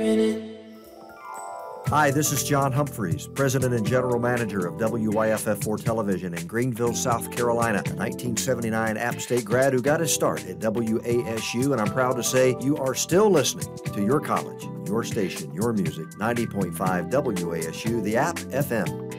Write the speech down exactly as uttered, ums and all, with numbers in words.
Hi, this is John Humphreys, President and General Manager of W Y F F four Television in Greenville, South Carolina, a nineteen seventy-nine App State grad who got his start at W A S U, and I'm proud to say you are still listening to your college, your station, your music, ninety point five W A S U, the App F M.